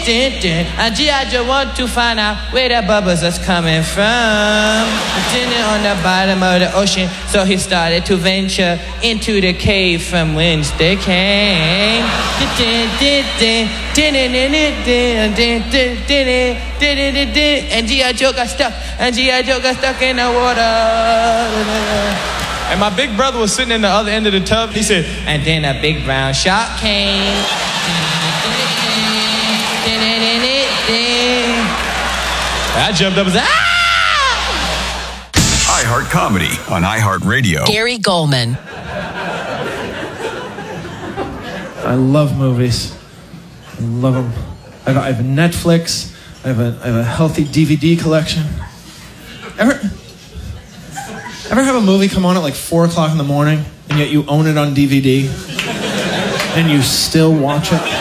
And G.I. Joe want to find out where the bubbles is coming from. It's on the bottom of the ocean, so he started to venture into the cave from whence they came. And G.I. Joe got stuck, in the water. And my big brother was sitting in the other end of the tub. He said, and then a big brown shark came. I jumped up and said, iHeart Comedy on iHeartRadio. Gary Goldman. I love movies. I love them. I have a Netflix. I have a healthy DVD collection. Ever have a movie come on at like 4 o'clock in the morning and yet you own it on DVD and you still watch it?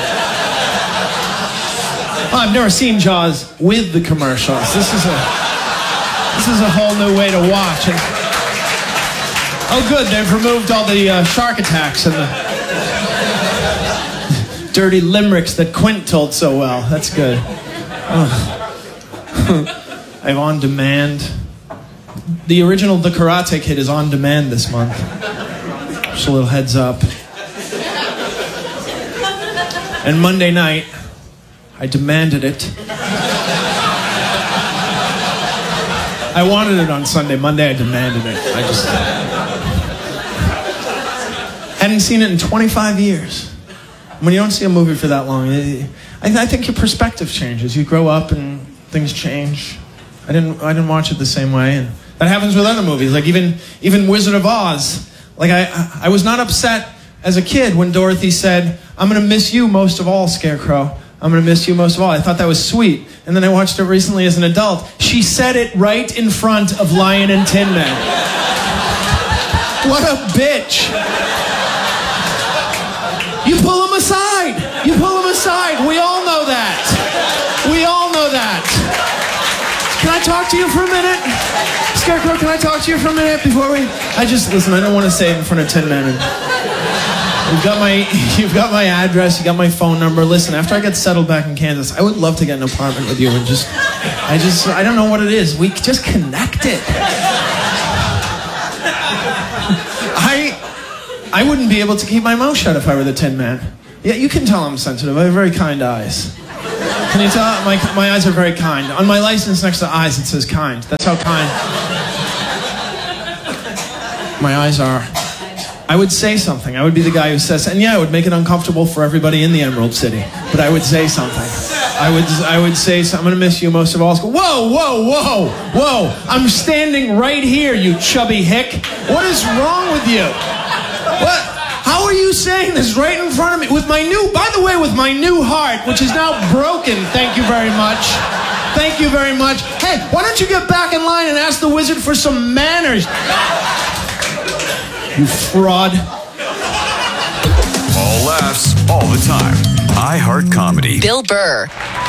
Oh, I've never seen Jaws with the commercials. This is a whole new way to watch. And, oh, good, they've removed all the shark attacks and the dirty limericks that Quint told so well. That's good. I have On Demand. The original The Karate Kid is on demand this month. Just a little heads up. And Monday night, I demanded it. I wanted it on Sunday. Monday, I demanded it. I just hadn't seen it in 25 years. When you don't see a movie for that long, I think your perspective changes. You grow up and things change. I didn't watch it the same way, and that happens with other movies. Like even Wizard of Oz. Like I was not upset as a kid when Dorothy said, "I'm going to miss you most of all, Scarecrow. I'm going to miss you most of all." I thought that was sweet. And then I watched it recently as an adult. She said it right in front of Lion and Tin Man. What a bitch. You pull him aside. You pull him aside. We all know that. We all know that. Can I talk to you for a minute? Scarecrow, can I talk to you for a minute before we... Listen, I don't want to say it in front of Tin Man. You've got my address, you got my phone number. Listen, after I get settled back in Kansas, I would love to get an apartment with you and I don't know what it is. We just connected. I wouldn't be able to keep my mouth shut if I were the Tin Man. Yeah, you can tell I'm sensitive. I have very kind eyes. Can you tell? My eyes are very kind. On my license next to eyes, it says kind. That's how kind my eyes are. I would say something. I would be the guy who says, and yeah, I would make it uncomfortable for everybody in the Emerald City. But I would say something. I would say, I'm going to miss you most of all. Whoa. I'm standing right here, you chubby hick. What is wrong with you? What? How are you saying this right in front of me? With my new heart, which is now broken, thank you very much. Thank you very much. Hey, why don't you get back in line and ask the wizard for some manners? You fraud. All laughs, all the time. iHeart Comedy. Bill Burr.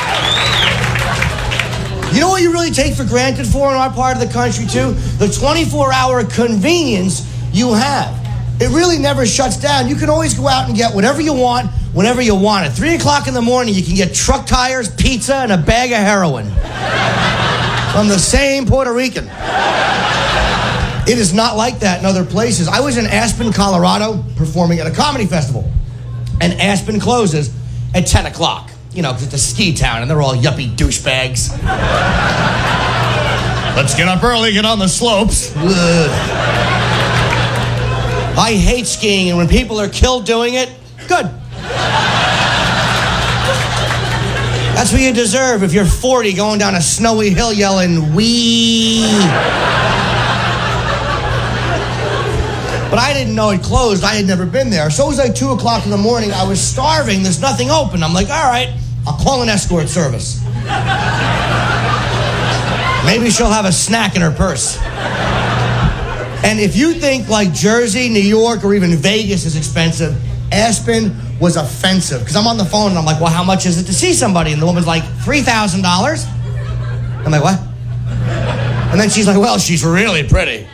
You know what you really take for granted in our part of the country, too? The 24-hour convenience you have. It really never shuts down. You can always go out and get whatever you want, whenever you want it. 3 o'clock in the morning, you can get truck tires, pizza, and a bag of heroin. From the same Puerto Rican. It is not like that in other places. I was in Aspen, Colorado, performing at a comedy festival. And Aspen closes at 10 o'clock. You know, because it's a ski town, and they're all yuppie douchebags. Let's get up early, get on the slopes. Ugh. I hate skiing, and when people are killed doing it, good. That's what you deserve if you're 40 going down a snowy hill yelling, wee. But I didn't know it closed. I had never been there. So it was like 2 o'clock in the morning. I was starving. There's nothing open. I'm like, all right, I'll call an escort service. Maybe she'll have a snack in her purse. And if you think like Jersey, New York, or even Vegas is expensive, Aspen was offensive. Because I'm on the phone and I'm like, well, how much is it to see somebody? And the woman's like, $3,000. I'm like, what? And then she's like, well, she's really pretty.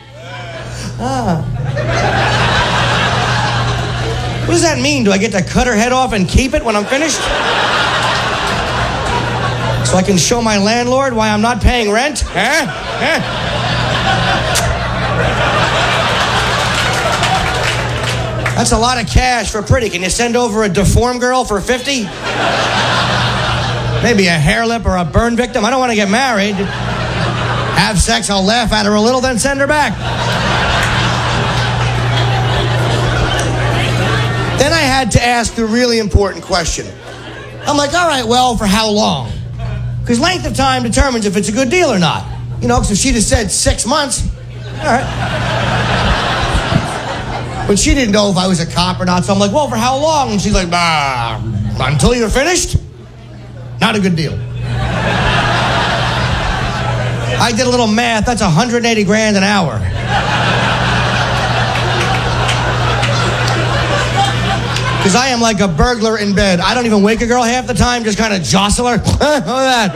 What does that mean? Do I get to cut her head off and keep it when I'm finished? So I can show my landlord why I'm not paying rent? Huh? That's a lot of cash for pretty. Can you send over a deformed girl for 50? Maybe a hair lip or a burn victim. I don't want to get married. Have sex, I'll laugh at her a little, then send her back. Then I had to ask the really important question. I'm like, all right, well, for how long? Because length of time determines if it's a good deal or not. You know, because if she'd have said 6 months, all right. But she didn't know if I was a cop or not, so I'm like, well, for how long? And she's like, until you're finished? Not a good deal. I did a little math. That's $180,000 an hour. Because I am like a burglar in bed. I don't even wake a girl half the time, just kind of jostle her. Nothing.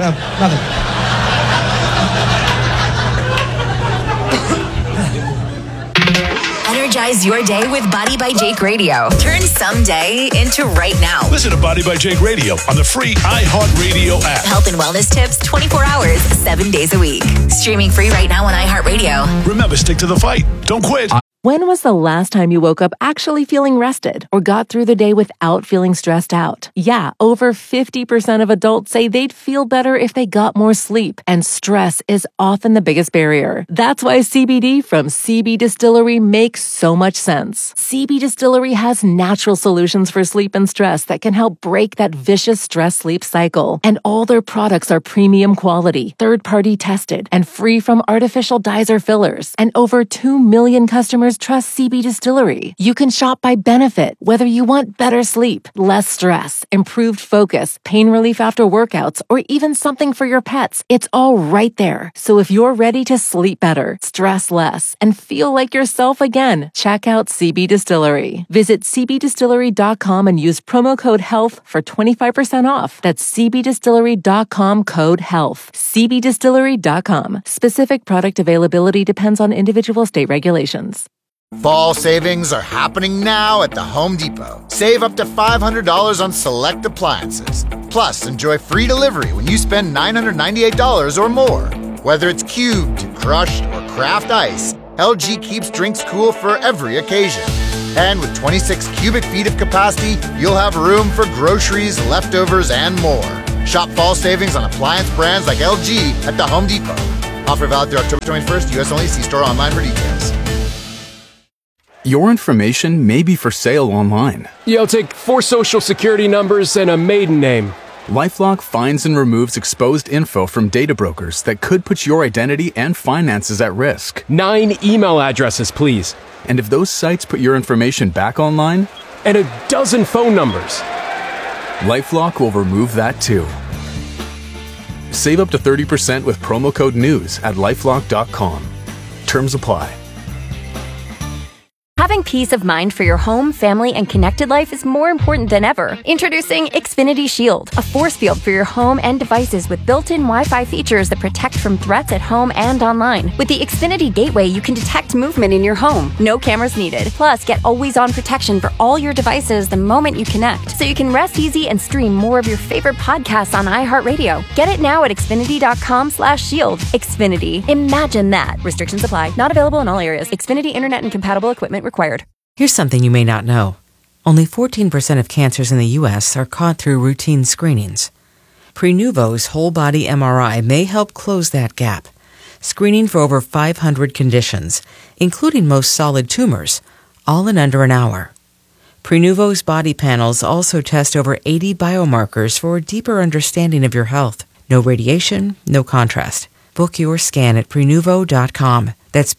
Energize your day with Body by Jake Radio. Turn someday into right now. Listen to Body by Jake Radio on the free iHeartRadio app. Health and wellness tips 24 hours, 7 days a week. Streaming free right now on iHeartRadio. Remember, stick to the fight. Don't quit. When was the last time you woke up actually feeling rested or got through the day without feeling stressed out? Yeah, over 50% of adults say they'd feel better if they got more sleep, and stress is often the biggest barrier. That's why CBD from CB Distillery makes so much sense. CB Distillery has natural solutions for sleep and stress that can help break that vicious stress-sleep cycle. And all their products are premium quality, third-party tested, and free from artificial dyes or fillers. And over 2 million customers trust CB Distillery. You can shop by benefit, whether you want better sleep, less stress, improved focus, pain relief after workouts, or even something for your pets. It's all right there. So if you're ready to sleep better, stress less, and feel like yourself again, check out CB Distillery. Visit cbdistillery.com and use promo code HEALTH for 25% off. That's cbdistillery.com code HEALTH. cbdistillery.com. Specific product availability depends on individual state regulations. Fall savings are happening now at the Home Depot. Save up to $500 on select appliances. Plus, enjoy free delivery when you spend $998 or more. Whether it's cubed, crushed, or craft ice, LG keeps drinks cool for every occasion. And with 26 cubic feet of capacity, you'll have room for groceries, leftovers, and more. Shop fall savings on appliance brands like LG at the Home Depot. Offer valid through October 21st, U.S. only. See store online for details. Your information may be for sale online. Yeah, I'll take 4 social security numbers and a maiden name. LifeLock finds and removes exposed info from data brokers that could put your identity and finances at risk. 9 email addresses, please. And if those sites put your information back online? And a dozen phone numbers. LifeLock will remove that too. Save up to 30% with promo code NEWS at LifeLock.com. Terms apply. Having peace of mind for your home, family, and connected life is more important than ever. Introducing Xfinity Shield, a force field for your home and devices with built-in Wi-Fi features that protect from threats at home and online. With the Xfinity Gateway, you can detect movement in your home. No cameras needed. Plus, get always-on protection for all your devices the moment you connect, so you can rest easy and stream more of your favorite podcasts on iHeartRadio. Get it now at Xfinity.com/shield. Xfinity. Imagine that. Restrictions apply. Not available in all areas. Xfinity Internet and compatible equipment required. Here's something you may not know. Only 14% of cancers in the U.S. are caught through routine screenings. Prenuvo's whole-body MRI may help close that gap, screening for over 500 conditions, including most solid tumors, all in under an hour. Prenuvo's body panels also test over 80 biomarkers for a deeper understanding of your health. No radiation, no contrast. Book your scan at Prenuvo.com. That's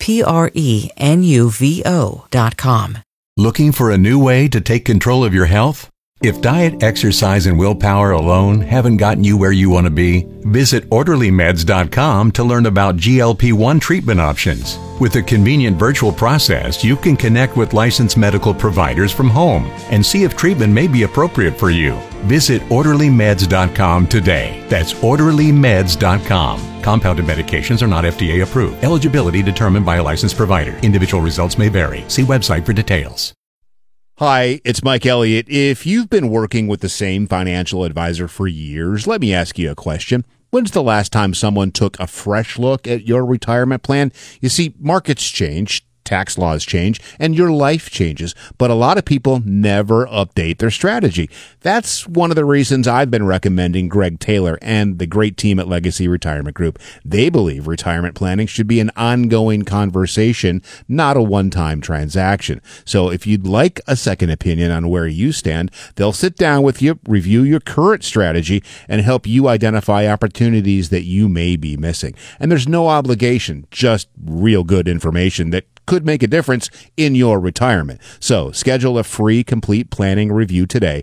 Prenuvo.com. Looking for a new way to take control of your health? If diet, exercise, and willpower alone haven't gotten you where you want to be, visit OrderlyMeds.com to learn about GLP-1 treatment options. With a convenient virtual process, you can connect with licensed medical providers from home and see if treatment may be appropriate for you. Visit OrderlyMeds.com today. That's OrderlyMeds.com. Compounded medications are not FDA approved. Eligibility determined by a licensed provider. Individual results may vary. See website for details. Hi, it's Mike Elliott. If you've been working with the same financial advisor for years, let me ask you a question. When's the last time someone took a fresh look at your retirement plan? You see, markets change, tax laws change, and your life changes, but a lot of people never update their strategy. That's one of the reasons I've been recommending Greg Taylor and the great team at Legacy Retirement Group. They believe retirement planning should be an ongoing conversation, not a one-time transaction. So if you'd like a second opinion on where you stand, they'll sit down with you, review your current strategy, and help you identify opportunities that you may be missing. And there's no obligation, just real good information that could make a difference in your retirement. So schedule a free complete planning review today.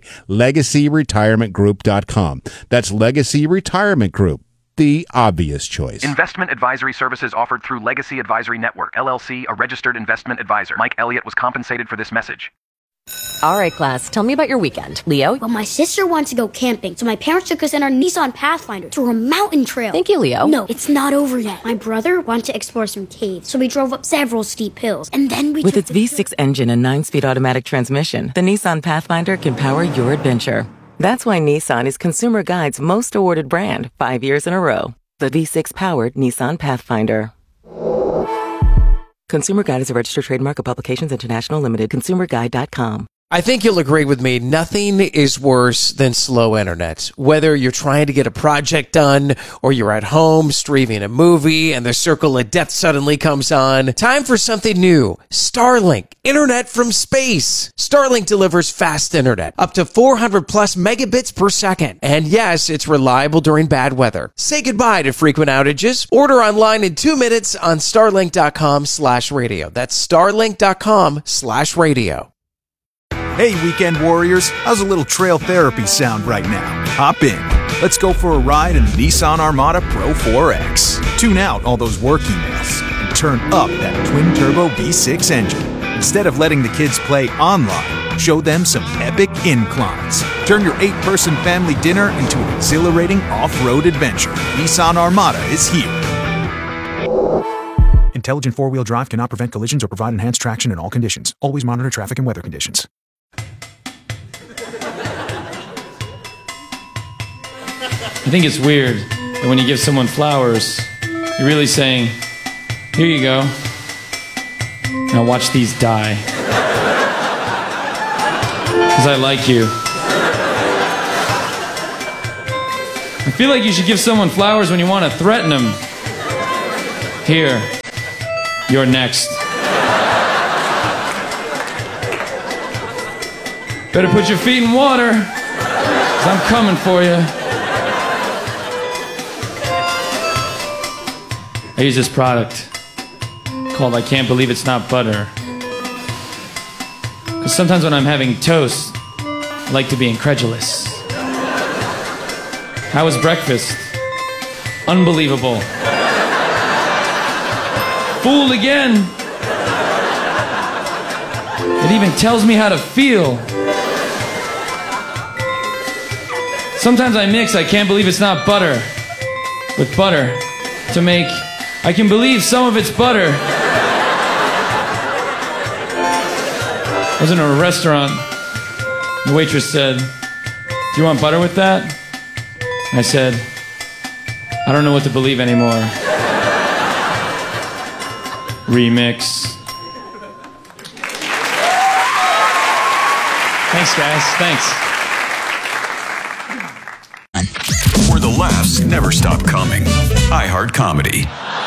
LegacyRetirementGroup.com. That's Legacy Retirement Group, the obvious choice. Investment advisory services offered through Legacy Advisory Network, LLC, a registered investment advisor. Mike Elliott was compensated for this message. All right, class, tell me about your weekend. Leo? Well, my sister wants to go camping, so my parents took us in our Nissan Pathfinder through a mountain trail. Thank you, Leo. No, it's not over yet. My brother wanted to explore some caves, so we drove up several steep hills, and then we With its V6 engine and 9-speed automatic transmission, the Nissan Pathfinder can power your adventure. That's why Nissan is Consumer Guide's most awarded brand 5 years in a row. The V6-powered Nissan Pathfinder. Consumer Guide is a registered trademark of Publications International Limited. ConsumerGuide.com. I think you'll agree with me. Nothing is worse than slow internet. Whether you're trying to get a project done or you're at home streaming a movie and the circle of death suddenly comes on. Time for something new. Starlink. Internet from space. Starlink delivers fast internet. Up to 400 plus megabits per second. And yes, it's reliable during bad weather. Say goodbye to frequent outages. Order online in 2 minutes on starlink.com/radio. That's starlink.com/radio. Hey, weekend warriors, how's a little trail therapy sound right now? Hop in. Let's go for a ride in the Nissan Armada Pro 4X. Tune out all those work emails and turn up that twin-turbo V6 engine. Instead of letting the kids play online, show them some epic inclines. Turn your 8-person family dinner into an exhilarating off-road adventure. Nissan Armada is here. Intelligent four-wheel drive cannot prevent collisions or provide enhanced traction in all conditions. Always monitor traffic and weather conditions. I think it's weird that when you give someone flowers, you're really saying, here you go. Now watch these die. Because I like you. I feel like you should give someone flowers when you want to threaten them. Here, you're next. Better put your feet in water, 'cause I'm coming for you. I use this product called I Can't Believe It's Not Butter. Because sometimes when I'm having toast, I like to be incredulous. How was breakfast? Unbelievable. Fooled again. It even tells me how to feel. Sometimes I mix I Can't Believe It's Not Butter with butter to make I Can Believe Some of It's Butter. I was in a restaurant. The waitress said, "Do you want butter with that?" And I said, "I don't know what to believe anymore." Remix. Thanks, guys. Thanks. Where the laughs never stop coming. iHeart Comedy.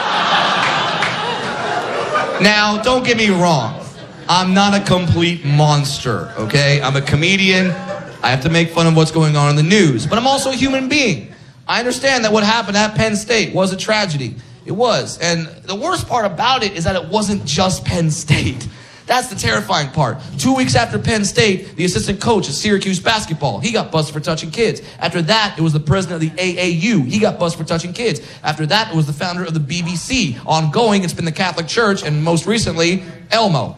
Now, don't get me wrong. I'm not a complete monster, okay? I'm a comedian. I have to make fun of what's going on in the news. But I'm also a human being. I understand that what happened at Penn State was a tragedy. It was. And the worst part about it is that it wasn't just Penn State. That's the terrifying part. 2 weeks after Penn State, the assistant coach of Syracuse basketball, he got busted for touching kids. After that, it was the president of the AAU. He got busted for touching kids. After that, it was the founder of the BBC. Ongoing, it's been the Catholic Church, and most recently, Elmo.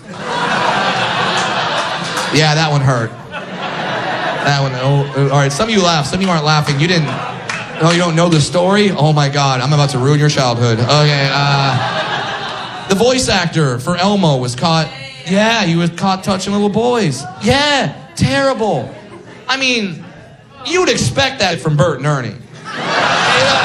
Yeah, that one hurt. That one, oh, all right, some of you laugh, some of you aren't laughing. You didn't, oh, you don't know the story? Oh my God, I'm about to ruin your childhood. Okay, the voice actor for Elmo was caught, yeah, he was caught touching little boys. Yeah, terrible. I mean, you'd expect that from Bert and Ernie.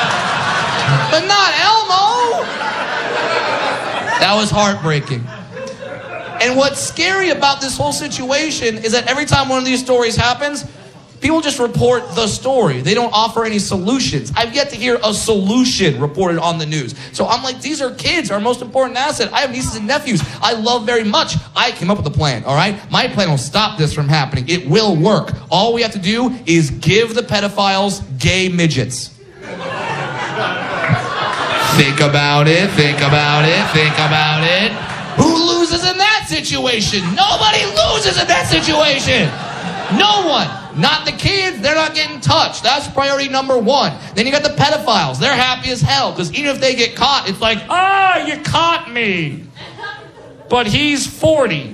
But not Elmo. That was heartbreaking. And what's scary about this whole situation is that every time one of these stories happens, people just report the story. They don't offer any solutions. I've yet to hear a solution reported on the news. So I'm like, these are kids, our most important asset. I have nieces and nephews I love very much. I came up with a plan, all right? My plan will stop this from happening. It will work. All we have to do is give the pedophiles gay midgets. Think about it, think about it, think about it. Who loses in that situation? Nobody loses in that situation. No one. Not the kids. They're not getting touched. That's priority number one. Then you got the pedophiles. They're happy as hell because even if they get caught, it's like, you caught me. But he's 40. You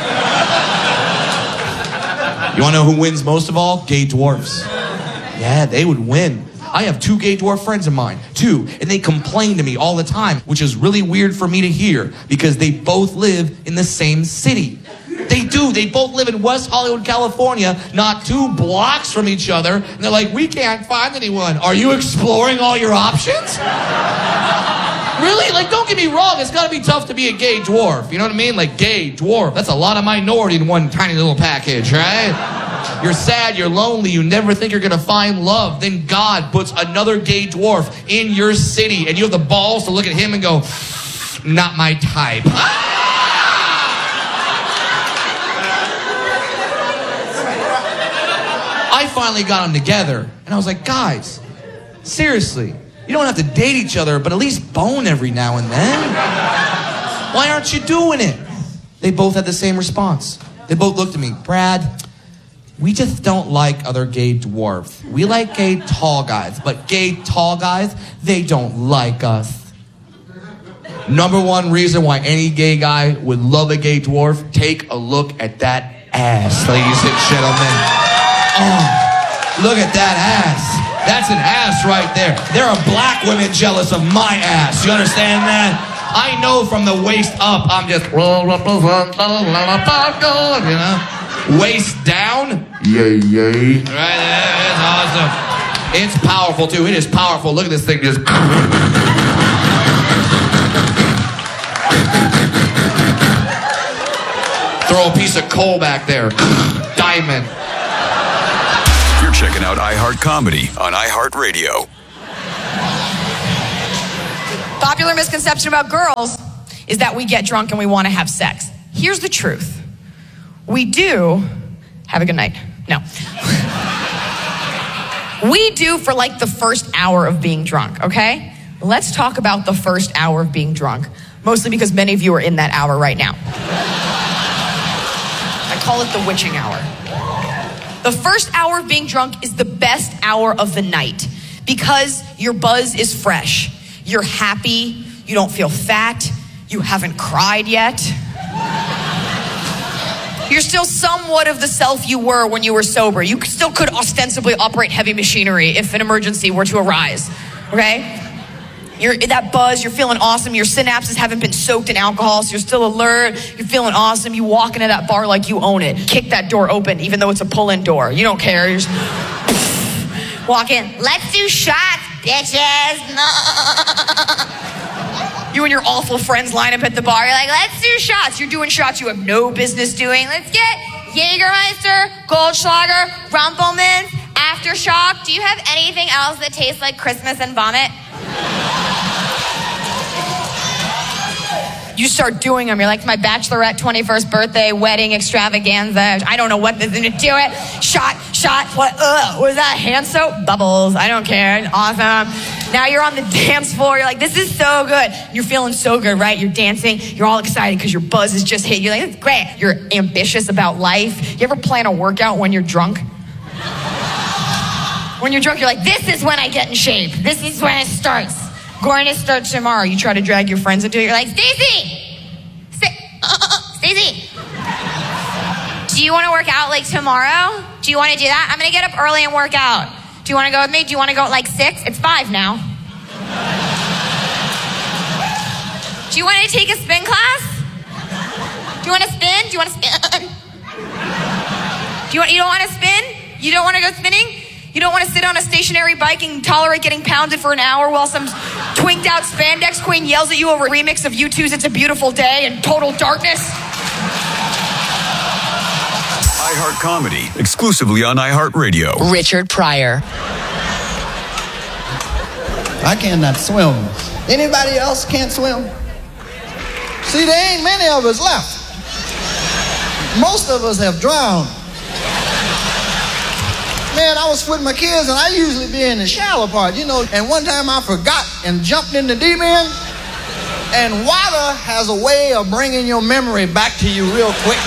want to know who wins most of all? Gay dwarfs. Yeah, they would win. I have 2 gay dwarf friends of mine, 2, and they complain to me all the time, which is really weird for me to hear because they both live in the same city. They do. They both live in West Hollywood, California, not 2 blocks from each other. And they're like, we can't find anyone. Are you exploring all your options? Really? Like, don't get me wrong. It's got to be tough to be a gay dwarf. You know what I mean? Like, gay dwarf. That's a lot of minority in one tiny little package, right? You're sad, you're lonely, you never think you're gonna find love. Then God puts another gay dwarf in your city, and you have the balls to look at him and go, not my type. I finally got them together, and I was like, guys, seriously, you don't have to date each other, but at least bone every now and then. Why aren't you doing it? They both had the same response. They both looked at me, Brad, we just don't like other gay dwarfs. We like gay tall guys, but gay tall guys, they don't like us. Number one reason why any gay guy would love a gay dwarf, take a look at that ass, ladies and gentlemen. Oh, look at that ass. That's an ass right there. There are black women jealous of my ass. You understand that? I know from the waist up, I'm just, you know? Waist down, yay, yay. Right there, it's awesome. It's powerful too. It is powerful. Look at this thing just. Throw a piece of coal back there. Diamond. You're checking out iHeart Comedy on iHeartRadio. Popular misconception about girls is that we get drunk and we want to have sex. Here's the truth. We do. Have a good night. No. We do for like the first hour of being drunk, okay? Let's talk about the first hour of being drunk. Mostly because many of you are in that hour right now. I call it the witching hour. The first hour of being drunk is the best hour of the night because your buzz is fresh. You're happy. You don't feel fat. You haven't cried yet. You're still somewhat of the self you were when you were sober. You still could ostensibly operate heavy machinery if an emergency were to arise, okay? You're that buzz, you're feeling awesome. Your synapses haven't been soaked in alcohol, so you're still alert. You're feeling awesome. You walk into that bar like you own it. Kick that door open, even though it's a pull-in door. You don't care. You just walk in. Let's do shots, bitches. No. You and your awful friends line up at the bar. You're like, let's do shots. You're doing shots you have no business doing. Let's get Jägermeister, Goldschlager, Rumpelmans, Aftershock. Do you have anything else that tastes like Christmas and vomit? You start doing them. You're like, my bachelorette 21st birthday wedding extravaganza. I don't know what to do it. Shot. What was that? Hand soap? Bubbles. I don't care. Awesome. Now you're on the dance floor. You're like, this is so good. You're feeling so good, right? You're dancing. You're all excited because your buzz is just hit. You're like, it's great. You're ambitious about life. You ever plan a workout when you're drunk? When you're drunk, you're like, this is when I get in shape. This is when it starts. Going to start tomorrow. You try to drag your friends into it. You're like, Stacey, do you want to work out like tomorrow? Do you want to do that? I'm going to get up early and work out. Do you want to go with me? Do you want to go at like 6? It's 5 now. Do you want to take a spin class? Do you want to spin? You don't want to spin? You don't want to go spinning? You don't want to sit on a stationary bike and tolerate getting pounded for an hour while some twinked out spandex queen yells at you over a remix of U2's It's a Beautiful Day in total darkness. iHeart Comedy, exclusively on iHeartRadio. Richard Pryor. I cannot swim. Anybody else can't swim? See, there ain't many of us left. Most of us have drowned. Man, I was with my kids, and I usually be in the shallow part, you know. And one time I forgot and jumped in the deep end. And water has a way of bringing your memory back to you real quick.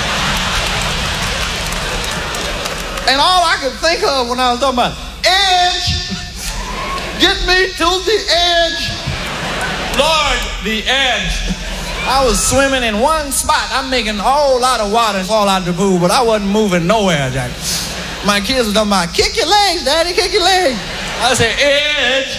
And all I could think of when I was talking about edge, get me to the edge. Lord, the edge. I was swimming in one spot. I'm making a whole lot of water fall out the pool, but I wasn't moving nowhere, Jack. My kids were talking about, kick your legs, Daddy, kick your legs. I said, edge.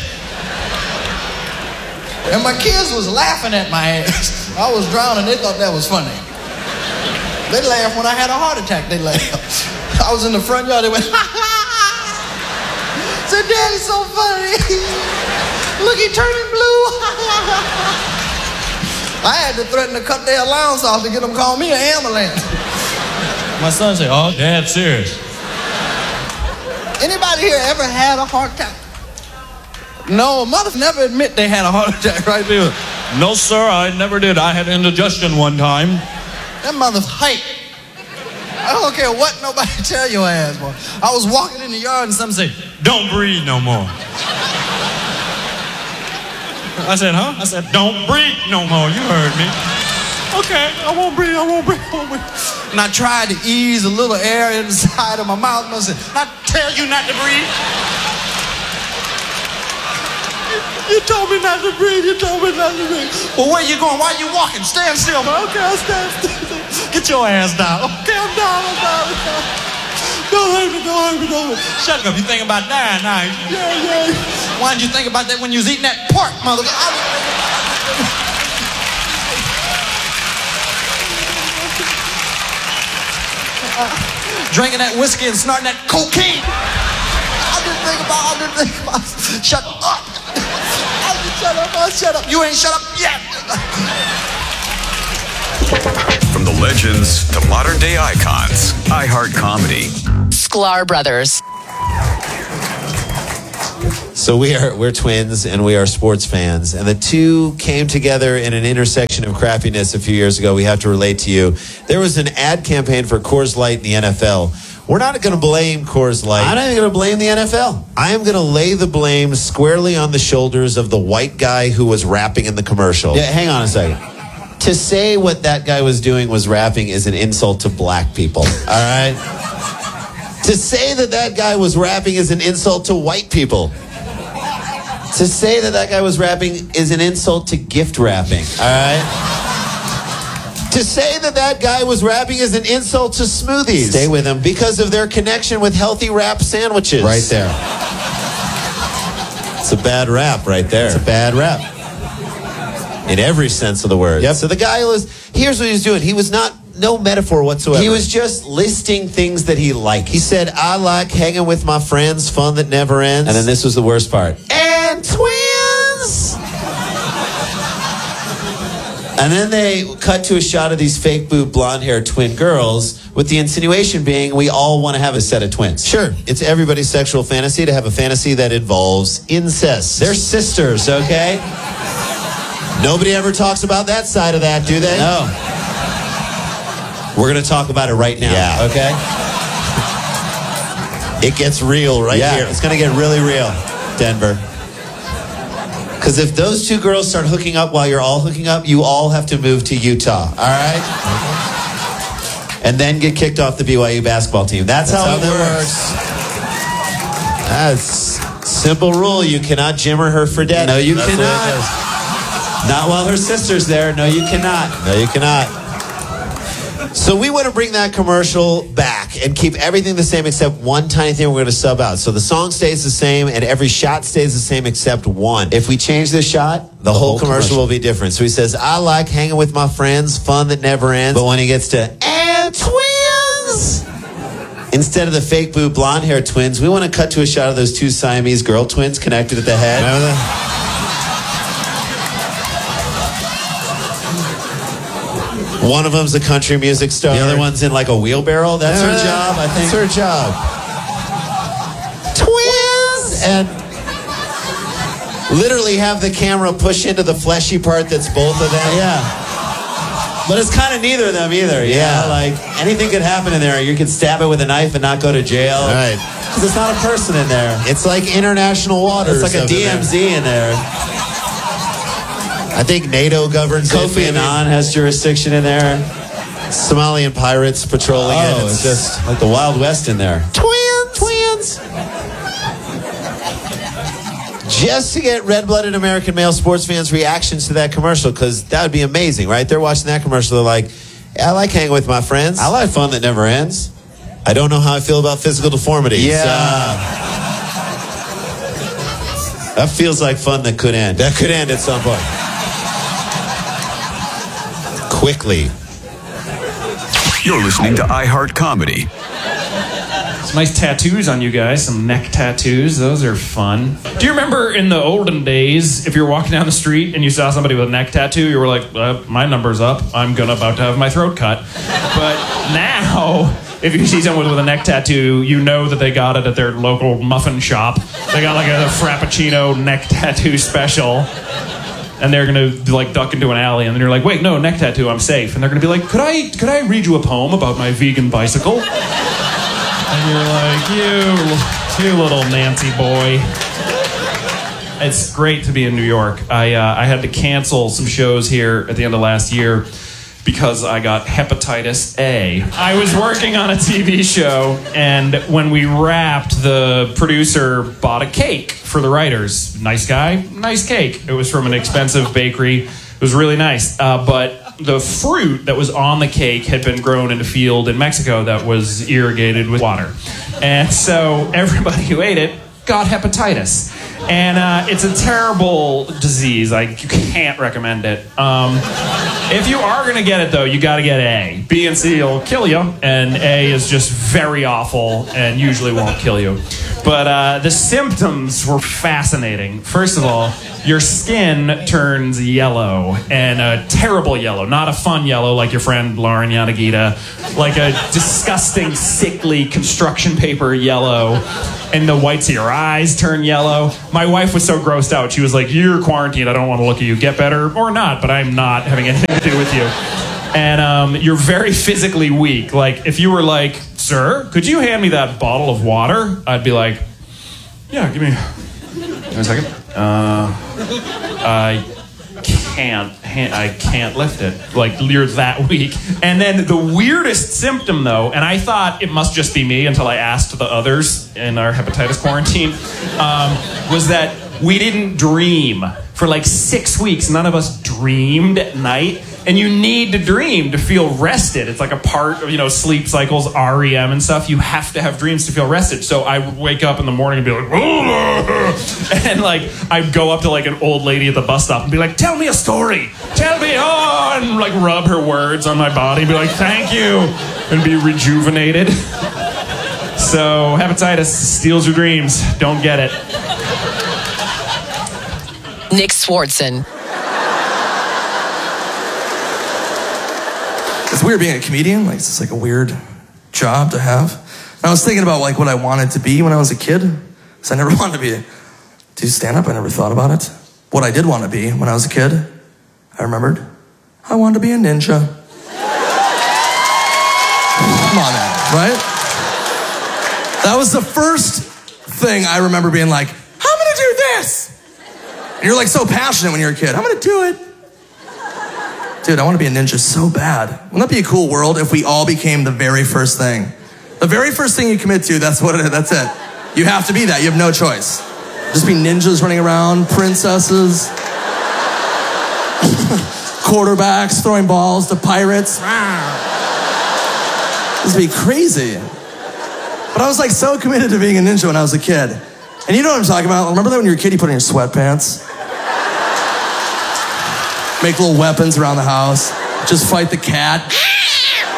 And my kids was laughing at my ass. I was drowning. They thought that was funny. They laughed when I had a heart attack. They laughed. I was in the front yard. They went, ha ha ha. Said, Daddy's so funny. Look, he turning blue. I had to threaten to cut their allowance off to get them to call me an ambulance. My son said, oh, Dad's serious. Anybody here ever had a heart attack? No, mothers never admit they had a heart attack, right there. No, sir, I never did. I had indigestion one time. That mother's hype. I don't care what nobody tell your ass, boy. I was walking in the yard and some say, don't breathe no more. I said, huh? I said, don't breathe no more. You heard me. Okay, I won't breathe, I won't breathe, I won't breathe. And I tried to ease a little air inside of my mouth. And I said, I tell you not to breathe. You told me not to breathe. You told me not to breathe. Well, where you going? Why are you walking? Stand still, man. Okay, I'll stand still. Get your ass down. Okay, I'm down. Don't hurt me, don't hurt me, don't hurt me. Shut up. You think about dying now. Yeah. Why didn't you think about that when you was eating that pork, motherfucker? Drinking that whiskey and snorting that cocaine. I didn't think about it. Shut up. Shut up. You ain't shut up yet. From the legends to modern day icons, iHeart Comedy. Sklar Brothers. So we're twins and we are sports fans, and the two came together in an intersection of crappiness a few years ago. We have to relate to you. There was an ad campaign for Coors Light in the NFL. We're not going to blame Coors Light. I'm not even going to blame the NFL. I am going to lay the blame squarely on the shoulders of the white guy who was rapping in the commercial. Yeah, hang on a second. To say what that guy was doing was rapping is an insult to black people. All right? To say that guy was rapping is an insult to white people. To say that guy was rapping is an insult to gift wrapping, all right? To say that guy was rapping is an insult to smoothies. Stay with him. Because of their connection with healthy wrap sandwiches. Right there. It's a bad rap right there. It's a bad rap. In every sense of the word. Yep. So the guy here's what he was doing. He was no metaphor whatsoever. He was just listing things that he liked. He said, I like hanging with my friends, fun that never ends. And then this was the worst part. And twins! And then they cut to a shot of these fake boob, blonde-haired twin girls, with the insinuation being we all want to have a set of twins. Sure, it's everybody's sexual fantasy to have a fantasy that involves incest. They're sisters, okay? Nobody ever talks about that side of that, do they? No. We're going to talk about it right now, okay? It gets real right here. It's going to get really real, Denver. Because if those two girls start hooking up while you're all hooking up, you all have to move to Utah, all right? And then get kicked off the BYU basketball team. That's how it works. That's simple rule. You cannot jimmer her for debt. No, you cannot. Not while her sister's there. No, you cannot. No, you cannot. So we want to bring that commercial back and keep everything the same except one tiny thing we're going to sub out. So the song stays the same and every shot stays the same except one. If we change this shot, the whole commercial will be different. So he says, I like hanging with my friends, fun that never ends. But when he gets to, and twins, Instead of the fake boo blonde hair twins, we want to cut to a shot of those two Siamese girl twins connected at the head. Remember that? One of them's a country music star. The other one's in like a wheelbarrow. That's her job, I think. That's her job. Twins! And literally have the camera push into the fleshy part that's both of them. Yeah. But it's kind of neither of them either. Yeah. Like anything could happen in there. You could stab it with a knife and not go to jail. Right. Because it's not a person in there. It's like international waters. It's like a DMZ in there. I think NATO governs Kofi Annan has jurisdiction in there. Somalian pirates patrolling it. It's just like the Wild West in there. Twins! Just to get red-blooded American male sports fans' reactions to that commercial, because that would be amazing, right? They're watching that commercial, they're like, yeah, I like hanging with my friends. I like fun that never ends. I don't know how I feel about physical deformities. Yeah. That feels like fun that could end. That could end at some point. Quickly. You're listening to iHeart Comedy. Some nice tattoos on you guys, some neck tattoos. Those are fun. Do you remember in the olden days, if you were walking down the street and you saw somebody with a neck tattoo, you were like, my number's up. I'm about to have my throat cut. But now, if you see someone with a neck tattoo, you know that they got it at their local muffin shop. They got like a Frappuccino neck tattoo special. And they're gonna like duck into an alley, and then you're like, wait, no, neck tattoo, I'm safe. And they're gonna be like, could I read you a poem about my vegan bicycle? And you're like, you little Nancy boy. It's great to be in New York. I had to cancel some shows here at the end of last year because I got hepatitis A. I was working on a TV show, and when we wrapped, the producer bought a cake for the writers. Nice guy, nice cake. It was from an expensive bakery. It was really nice. But the fruit that was on the cake had been grown in a field in Mexico that was irrigated with water. And so everybody who ate it got hepatitis. And it's a terrible disease. You can't recommend it. If you are going to get it, though, you got to get A. B and C will kill you, and A is just very awful and usually won't kill you. But the symptoms were fascinating. First of all, your skin turns yellow, and a terrible yellow. Not a fun yellow like your friend Lauren Yanagita. Like a disgusting, sickly construction paper yellow. And the whites of your eyes turn yellow. My wife was so grossed out. She was like, you're quarantined. I don't want to look at you. Get better or not, but I'm not having anything to do with you. And you're very physically weak. Like, if you were like, sir, could you hand me that bottle of water? I'd be like, yeah, give me a second. I can't lift it. Like, you're that weak. And then the weirdest symptom, though, and I thought it must just be me until I asked the others in our hepatitis quarantine, was that we didn't dream. For like 6 weeks, none of us dreamed at night. And you need to dream to feel rested. It's like a part of, sleep cycles, REM and stuff. You have to have dreams to feel rested. So I would wake up in the morning and be like, and like, I'd go up to like an old lady at the bus stop and be like, tell me a story. Tell me, and like rub her words on my body and be like, thank you. And be rejuvenated. So hepatitis steals your dreams. Don't get it. Nick Swartzen. It's weird being a comedian. Like, it's just like a weird job to have. And I was thinking about like what I wanted to be when I was a kid. Because I never wanted to do stand-up. I never thought about it. What I did want to be when I was a kid, I remembered. I wanted to be a ninja. Come on, man, right? That was the first thing I remember being like, I'm gonna do this. And you're like so passionate when you're a kid. I'm gonna do it. Dude, I want to be a ninja so bad. Wouldn't that be a cool world if we all became the very first thing? The very first thing you commit to, that's it. You have to be that. You have no choice. Just be ninjas running around, princesses, quarterbacks throwing balls to pirates. This would be crazy. But I was like so committed to being a ninja when I was a kid. And you know what I'm talking about? Remember that when you were a kid, you put on your sweatpants? Make little weapons around the house. Just fight the cat.